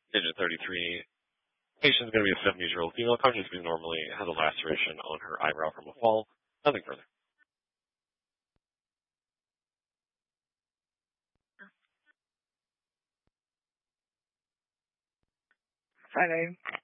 Age of 33. Patient is going to be a 70-year-old female, conscious being normally, has a laceration on her eyebrow from a fall. Nothing further. Friday.